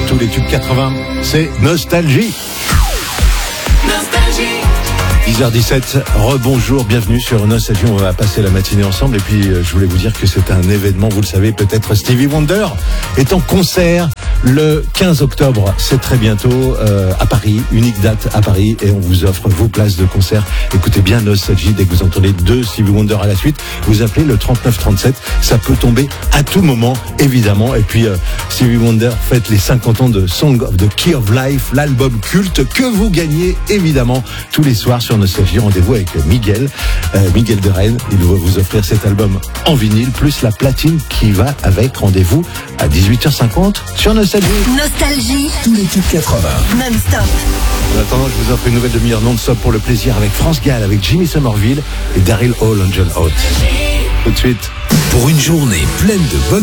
Tous les tubes 80, c'est Nostalgie. 10h17, rebonjour, bienvenue sur Nostalgie. On va passer la matinée ensemble et puis je voulais vous dire que c'est un événement, vous le savez peut-être, Stevie Wonder est en concert le 15 octobre, c'est très bientôt à Paris, unique date à Paris, et on vous offre vos places de concert. Écoutez bien Nostalgie, dès que vous entendez 2 Stevie Wonder à la suite, vous appelez le 3937, ça peut tomber à tout moment évidemment. Et puis Stevie Wonder fête les 50 ans de Song of the Key of Life, l'album culte que vous gagnez évidemment tous les soirs sur Nostalgie. Rendez-vous avec Miguel de Rennes, il va vous offrir cet album en vinyle plus la platine qui va avec. Rendez-vous à 18h50 sur Nostalgie. Nostalgie, Tous les tubes 80. non-stop. En attendant, je vous offre une nouvelle demi-heure non-stop pour le plaisir avec France Gall, avec Jimmy Somerville et Daryl Hall and John Oates. Tout de suite. Pour une journée pleine de bonnes